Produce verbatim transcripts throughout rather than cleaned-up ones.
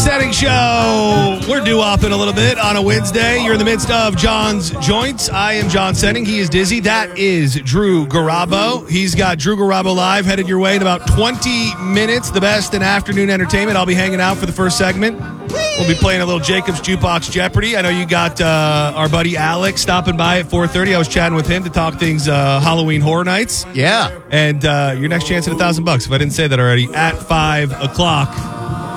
Setting Show. We're doo-opping a little bit on a Wednesday. You're in the midst of John's Joints. I am John Setting. He is Dizzy. That is Drew Garabo. He's got Drew Garabo Live headed your way in about twenty minutes. The best in afternoon entertainment. I'll be hanging out for the first segment. We'll be playing a little Jacob's Jukebox Jeopardy. I know you got uh, our buddy Alex stopping by at four thirty. I was chatting with him to talk things uh, Halloween Horror Nights. Yeah. And uh, your next chance at a thousand bucks, if I didn't say that already, at five o'clock.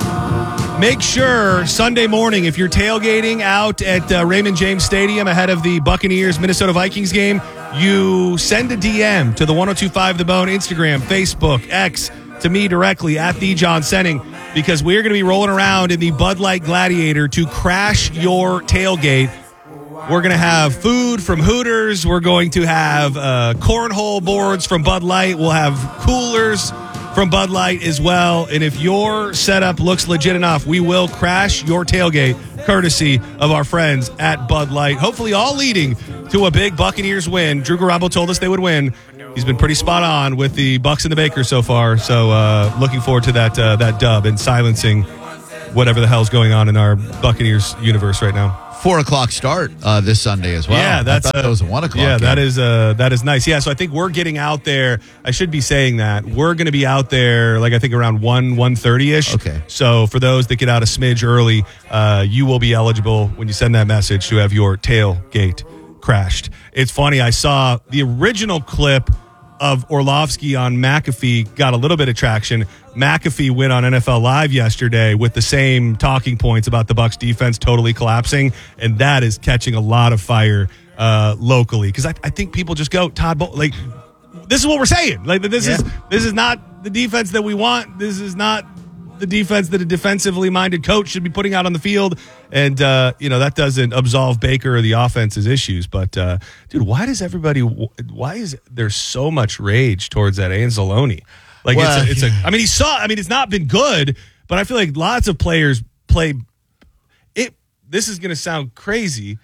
Make sure Sunday morning, if you're tailgating out at uh, Raymond James Stadium ahead of the Buccaneers-Minnesota Vikings game, you send a D M to the one oh two five The Bone, Instagram, Facebook, X, to me directly at the John Senning, because we're going to be rolling around in the Bud Light Gladiator to crash your tailgate. We're going to have food from Hooters. We're going to have uh, cornhole boards from Bud Light. We'll have coolers from Bud Light as well. And if your setup looks legit enough, we will crash your tailgate courtesy of our friends at Bud Light. Hopefully all leading to a big Buccaneers win. Drew Garabo told us they would win. He's been pretty spot on with the Bucs and the Bakers so far. So uh, looking forward to that uh, that dub and silencing whatever the hell's going on in our Buccaneers universe right now. Four o'clock start uh, this Sunday as well. Yeah, that's I thought uh, it was a one o'clock. Yeah, game. that is uh, that is nice. Yeah, so I think we're getting out there. I should be saying that we're going to be out there, like I think around one one thirty ish. Okay. So for those that get out a smidge early, uh, you will be eligible when you send that message to have your tailgate crashed. It's funny. I saw the original clip of Orlovsky on McAfee got a little bit of traction. McAfee went on N F L Live yesterday with the same talking points about the Bucs defense totally collapsing, and that is catching a lot of fire uh, locally, because I, I think people just go, Todd Bowles, like, this is what we're saying. Like, this yeah. is this is not the defense that we want. This is not the defense that a defensively minded coach should be putting out on the field. And, uh, you know, that doesn't absolve Baker or the offense's issues. But, uh, dude, why does everybody, why is there so much rage towards that Anzalone? Like, well, it's, a, it's a, I mean, he saw, I mean, it's not been good, but I feel like lots of players play it. This is going to sound crazy.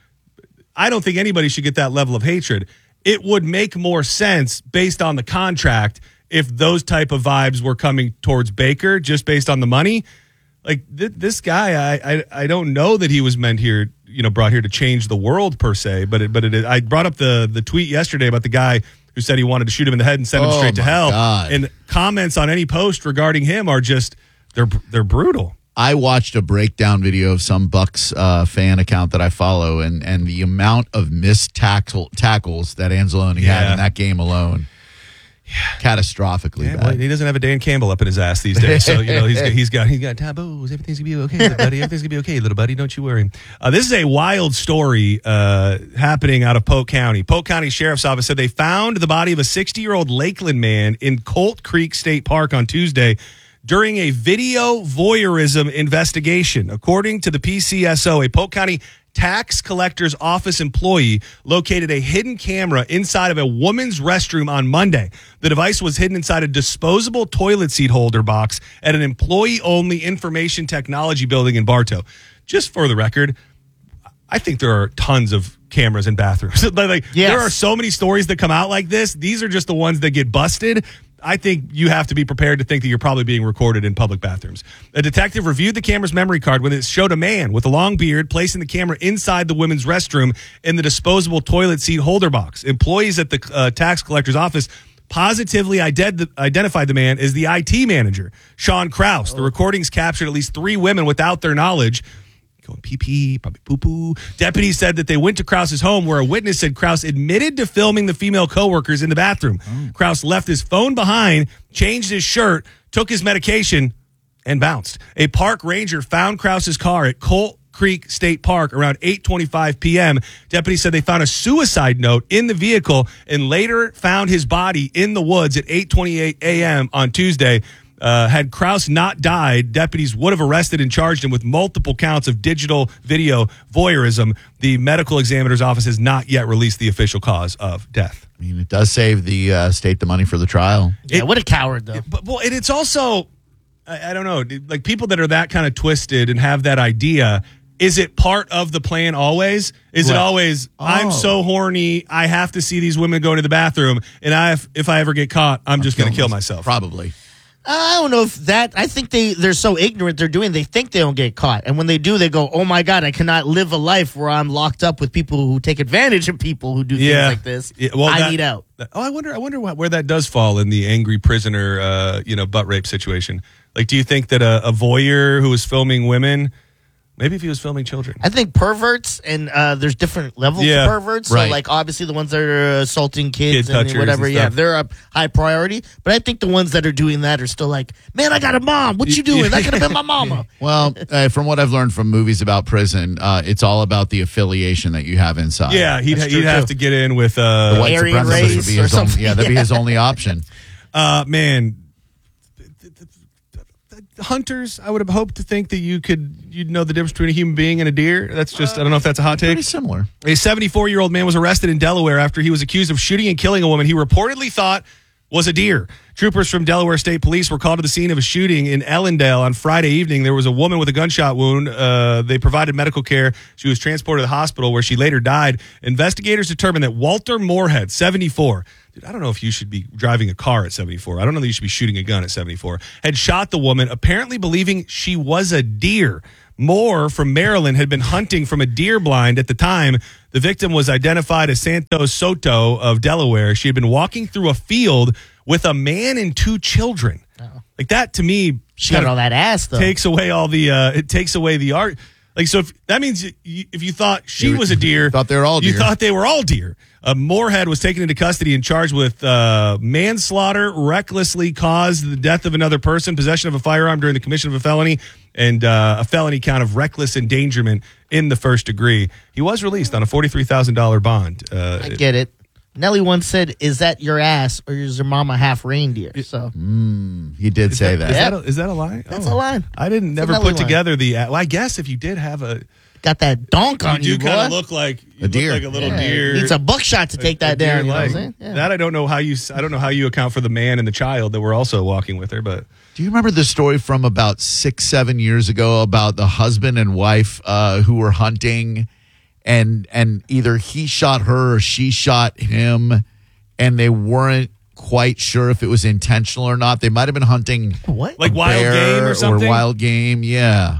I don't think anybody should get that level of hatred. It would make more sense based on the contract if those type of vibes were coming towards Baker just based on the money. Like, th- this guy, I, I I don't know that he was meant here, you know, brought here to change the world per se, but it, but it, I brought up the the tweet yesterday about the guy who said he wanted to shoot him in the head and send him oh straight to hell. God. And comments on any post regarding him are just, they're they're brutal. I watched a breakdown video of some Bucs uh, fan account that I follow, and, and the amount of missed tackle, tackles that Anzalone Yeah. had in that game alone. Yeah. Catastrophically Yeah, bad. well, he doesn't have a Dan Campbell up in his ass these days, so you know he's got, he's got he's got taboos. Everything's gonna be okay, little buddy. Everything's gonna be okay, little buddy. Don't you worry. Uh, this is a wild story uh, happening out of Polk County. Polk County Sheriff's Office said they found the body of a sixty-year-old Lakeland man in Colt Creek State Park on Tuesday during a video voyeurism investigation. According to the P C S O, a Polk County tax collector's office employee located a hidden camera inside of a woman's restroom on Monday. The device was hidden inside a disposable toilet seat holder box at an employee-only information technology building in Bartow. Just for the record, I think there are tons of cameras in bathrooms. like, yes. There are so many stories that come out like this. These are just the ones that get busted. I think you have to be prepared to think that you're probably being recorded in public bathrooms. A detective reviewed the camera's memory card when it showed a man with a long beard placing the camera inside the women's restroom in the disposable toilet seat holder box. Employees at the uh, tax collector's office positively ident- identified the man as the I T manager, Sean Krause. Oh. The recordings captured at least three women without their knowledge. Going pee-pee, probably poo-poo. Deputies said that they went to Krause's home, where a witness said Krause admitted to filming the female coworkers in the bathroom. Oh. Krause left his phone behind, changed his shirt, took his medication, and bounced. A park ranger found Krause's car at Colt Creek State Park around eight twenty-five p.m. Deputies said they found a suicide note in the vehicle and later found his body in the woods at eight twenty-eight a.m. on Tuesday. Uh, had Krause not died, deputies would have arrested and charged him with multiple counts of digital video voyeurism. The medical examiner's office has not yet released the official cause of death. I mean, it does save the uh, state the money for the trial. Yeah, It- what a coward, though. It- but well, and it's also, I, I don't know, like people that are that kind of twisted and have that idea. Is it part of the plan always? Is What? it always, I'm Oh. so horny, I have to see these women go to the bathroom, and I, if I ever get caught, I'm just going to kill myself? Probably. I don't know if that. I think they they're so ignorant. They're doing. They think they don't get caught, and when they do, they go, "Oh my God, I cannot live a life where I'm locked up with people who take advantage of people who do Yeah. things like this. Yeah, well, I that- need out." that- oh, I wonder. I wonder what, where that does fall in the angry prisoner, uh, you know, butt rape situation. Like, do you think that a, a voyeur who was filming women, maybe if he was filming children? I think perverts, and uh, there's different levels Yeah, of perverts. right. So, like, obviously, the ones that are assaulting kids Kid and touchers whatever, and yeah, stuff. they're a high priority. But I think the ones that are doing that are still like, man, I got a mom. What you doing? That could have been my mama. Well, uh, from what I've learned from movies about prison, uh, it's all about the affiliation that you have inside. Yeah, he'd, That's he'd true, have too. to get in with The uh, white Aryan supremacist race would be or his only, something. yeah, that'd be his only option. uh, man. Hunters, I would have hoped to think that you could, you'd know the difference between a human being and a deer. That's just, I don't know if that's a hot take. Pretty similar. A seventy-four-year-old man was arrested in Delaware after he was accused of shooting and killing a woman he reportedly thought was a deer. Troopers from Delaware State Police were called to the scene of a shooting in Ellendale on Friday evening. There was a woman with a gunshot wound. Uh, they provided medical care. She was transported to the hospital where she later died. Investigators determined that Walter Moorhead, seventy-four, dude, I don't know if you should be driving a car at seventy-four. I don't know that you should be shooting a gun at seventy-four, had shot the woman, apparently believing she was a deer. Moore from Maryland had been hunting from a deer blind at the time. The victim was identified as Santos Soto of Delaware. She had been walking through a field with a man and two children. Like that to me, She got all that ass, though. takes away all the uh, it takes away the art. Like, so if that means you, if you thought she You was a deer, thought they were all you deer. thought they were all deer. Uh, Moorhead was taken into custody and charged with uh, manslaughter, recklessly caused the death of another person, possession of a firearm during the commission of a felony, and uh, a felony count of reckless endangerment in the first degree. He was released on a forty-three thousand dollars bond. Uh, I get it. Nelly once said, "Is that your ass or is your mama half reindeer?" So He did say that. Is, Yeah. that a, is that a lie? That's a lie. I didn't It's a never Nelly put line. together the. Well, I guess if you did have a, got that donk on you you, do kind of boy. look like you A deer. look like a little Yeah. deer. Needs a buckshot to take a that deer down. You know what I'm leg. saying? Yeah. That I don't know how you. I don't know how you account for the man and the child that were also walking with her, but Do you remember the story from about six, seven years ago about the husband and wife uh, who were hunting, and and either he shot her or she shot him, and they weren't quite sure if it was intentional or not. They might have been hunting What? like wild bear game or something. wild game. Yeah,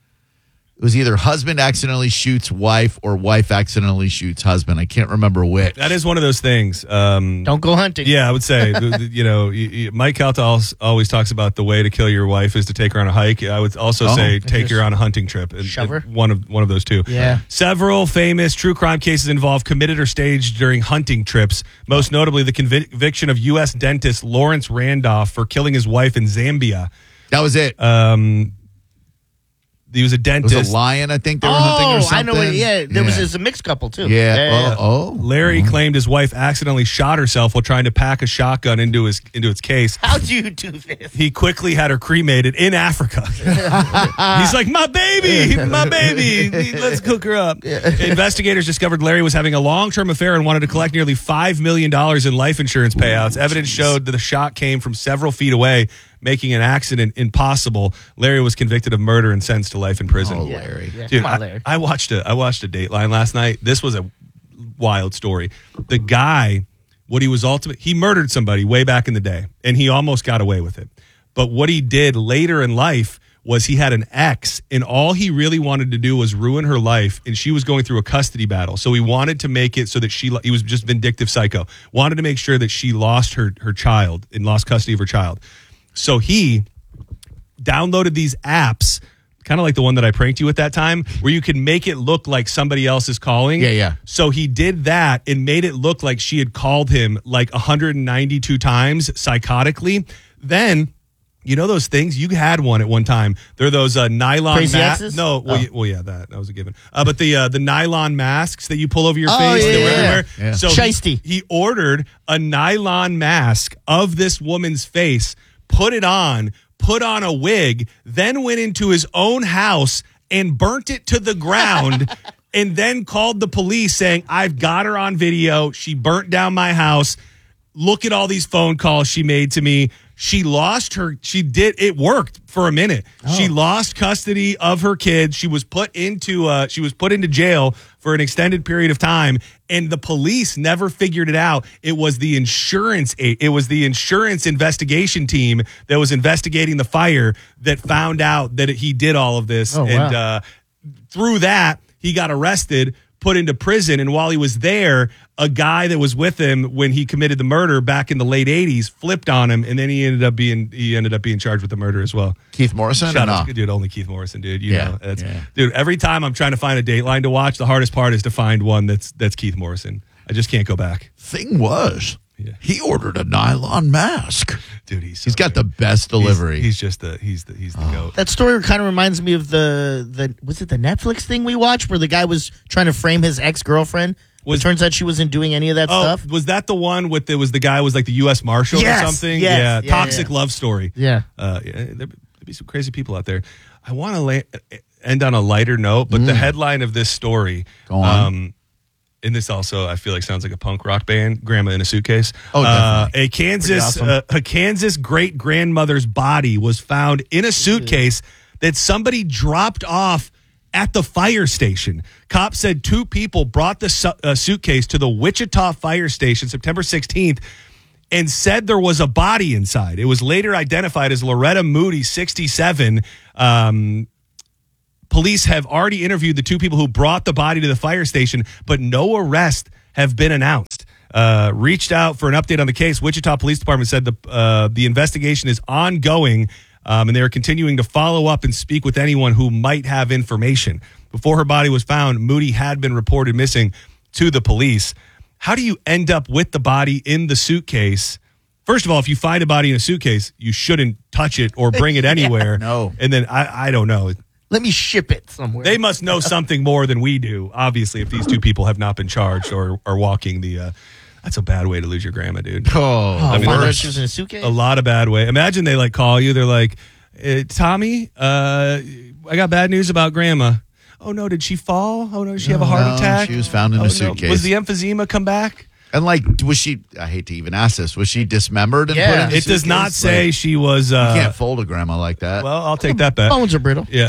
it was either husband accidentally shoots wife or wife accidentally shoots husband. I can't remember which. That is one of those things. Um, Don't go hunting. Yeah, I would say, the- the- you know, y- y- Mike Calta als- always talks about the way to kill your wife is to take her on a hike. I would also Oh. say take her on a hunting trip. And- Shove her? and One of one of those two. Yeah. Several famous true crime cases involve committed or staged during hunting trips. Most notably, the convic- conviction of U S dentist Lawrence Randolph for killing his wife in Zambia. That was it. Um, he was a it dentist. was a lion, I think they were Oh, hunting or something. I know. What, yeah, there was Yeah. just a mixed couple too. Yeah. yeah. Oh, oh. Larry claimed his wife accidentally shot herself while trying to pack a shotgun into his into its case. How'd you do this? He quickly had her cremated in Africa. He's like, my baby, my baby. Let's cook her up. Investigators discovered Larry was having a long-term affair and wanted to collect nearly five million dollars in life insurance payouts. Evidence showed that the shot came from several feet away, making an accident impossible. Larry was convicted of murder and sentenced to life in prison. Oh, Yeah. Larry. Yeah. Dude, Come on, I, Larry. I watched a I watched a Dateline last night. This was a wild story. The guy, what he was ultimate, he murdered somebody way back in the day, and he almost got away with it. But what he did later in life was he had an ex, and all he really wanted to do was ruin her life, and she was going through a custody battle. So he wanted to make it so that she, he was just vindictive psycho, wanted to make sure that she lost her her child and lost custody of her child. So he downloaded these apps, kind of like the one that I pranked you at that time, where you can make it look like somebody else is calling. Yeah, yeah. So he did that and made it look like she had called him like one hundred ninety-two times psychotically. Then, you know those things? You had one at one time. They're those uh, nylon Crazy masks. X's? No, well, Oh. yeah, well, yeah, that that was a given. Uh, but the uh, the nylon masks that you pull over your Oh, face, yeah, that yeah, were yeah. everywhere. Yeah. So he, Shiesty. he ordered a nylon mask of this woman's face, put it on, put on a wig, then went into his own house and burnt it to the ground. And then called the police saying, I've got her on video. She burnt down my house. Look at all these phone calls she made to me. She lost her, she did, it worked for a minute. Oh. She lost custody of her kids. She was put into, uh, she was put into jail for an extended period of time, and the police never figured it out. It was the insurance, it was the insurance investigation team that was investigating the fire that found out that he did all of this. Oh, and, wow. uh, through that, he got arrested, put into prison, and while he was there, a guy that was with him when he committed the murder back in the late eighties flipped on him, and then he ended up being he ended up being charged with the murder as well. Keith Morrison? Shout or out, no? to, dude, only Keith Morrison, dude. You Yeah, know, that's, yeah. dude. Every time I'm trying to find a Dateline to watch, the hardest part is to find one that's that's Keith Morrison. I just can't go back, Thing was, Yeah. he ordered a nylon mask. dude. He's so He's got good. the best He's- delivery. He's, just the he's the he's the goat. That story kind of reminds me of the the was it the Netflix thing we watched where the guy was trying to frame his ex girlfriend. Was- It turns out she wasn't doing any of that Oh, stuff. was that the one with the was the guy was like the U S Marshal Yes, or something? yes, yeah, yeah, toxic yeah. love story. Yeah. Uh, yeah, there there'd be some crazy people out there. I want to lay, end on a lighter note, but the headline of this story, Go on. um, and this also I feel like sounds like a punk rock band, "Grandma in a Suitcase." Oh, uh, definitely. a Kansas Pretty uh, awesome. a Kansas great grandmother's body was found in a suitcase that somebody dropped off at the fire station. Cops said two people brought the su- uh, suitcase to the Wichita fire station September sixteenth and said there was a body inside. It was later identified as Loretta Moody, sixty-seven. Um, police have already interviewed the two people who brought the body to the fire station, but no arrests have been announced. Uh, reached out for an update on the case. Wichita Police Department said the uh, the investigation is ongoing, um, and they are continuing to follow up and speak with anyone who might have information. Before her body was found, Moody had been reported missing to the police. How do you end up with the body in the suitcase? First of all, if you find a body in a suitcase, you shouldn't touch it or bring it anywhere. no. And then I, I don't know. Let me ship it somewhere. They must know something more than we do, obviously, if these two people have not been charged or are walking the. Uh, that's a bad way to lose your grandma, dude. oh, oh, I mean, found out there's she was in a suitcase. A lot of bad way. Imagine they like call you. They're like, eh, Tommy, uh, I got bad news about grandma. Oh, no, did she fall? Oh, no, did she have a heart No, attack? she was found in Oh, a no. suitcase. Was the emphysema come back? And like, was she? I hate to even ask this. Was she dismembered? And Yeah. put in a It does not suitcase? say Like, she was. you Uh, can't fold a grandma like that. well, I'll take that bet. Bones are brittle. Yeah.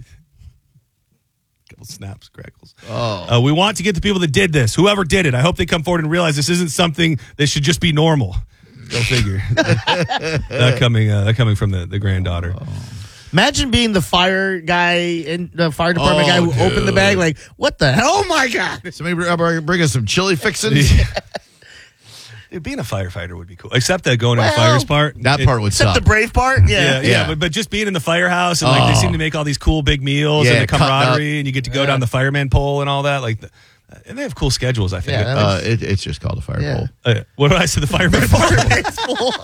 Couple snaps, crackles. Oh. Uh, we want to get the people that did this. Whoever did it, I hope they come forward and realize this isn't something that should just be normal. Go figure. that coming, uh, that coming from the, the granddaughter. Imagine being the fire guy in the fire department Oh, guy who opened the dude. bag. Like, what the hell? Oh my god! Somebody bring, bring us some chili fixins. Dude, being a firefighter would be cool, except that going to the Well, fires part. That it- part would Except suck. the brave part. Yeah, yeah, Yeah. Yeah. But, but just being in the firehouse and like they Oh. seem to make all these cool big meals Yeah, and the cutting up. camaraderie, and you get to go down the fireman pole and all that. Like, the, and they have cool schedules. I think. Yeah, uh, it, it's just called a fire Yeah. pole. Uh, what did I say? The fireman pole.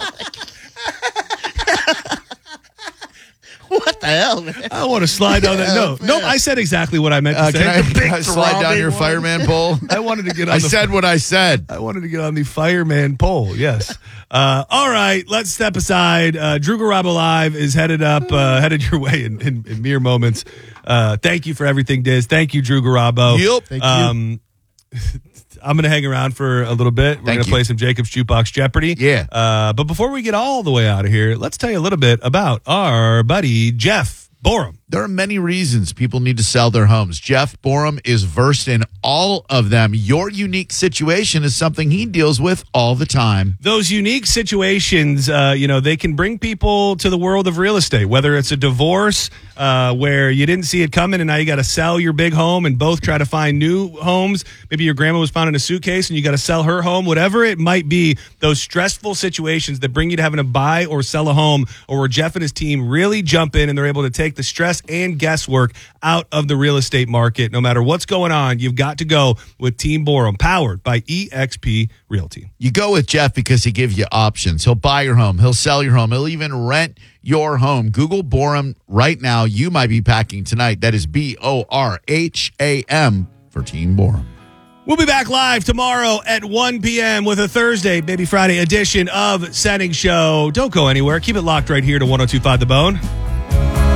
What the hell, man? I want to slide down that. No, no, I said exactly what I meant to Uh, say. can I, big can I slide down throbbing your one. fireman pole? I wanted to get on I the said what I said. I wanted to get on the fireman pole. Yes. Uh, all right. Let's step aside. Uh, Drew Garabo Live is headed up, uh, headed your way in, in, in mere moments. Uh, thank you for everything, Diz. Thank you, Drew Garabo. Yep. Thank you. Um, I'm going to hang around for a little bit. We're going to you. play some Jacob's Jukebox Jeopardy. Yeah. Uh, but before we get all the way out of here, let's tell you a little bit about our buddy, Jeff Borum. There are many reasons people need to sell their homes. Jeff Borum is versed in all of them. Your unique situation is something he deals with all the time. Those unique situations, uh, you know, they can bring people to the world of real estate, whether it's a divorce uh, where you didn't see it coming and now you got to sell your big home and both try to find new homes. Maybe your grandma was found in a suitcase and you got to sell her home, whatever it might be. Those stressful situations that bring you to having to buy or sell a home, or where Jeff and his team really jump in and they're able to take the stress and guesswork out of the real estate market. No matter what's going on, you've got to go with Team Borum, powered by E X P Realty. You go with Jeff because he gives you options. He'll buy your home. He'll sell your home. He'll even rent your home. Google Borum right now. You might be packing tonight. That is B O R H A M for Team Borum. We'll be back live tomorrow at one p.m. with a Thursday, maybe Friday edition of Setting Show. Don't go anywhere. Keep it locked right here to one oh two point five The Bone.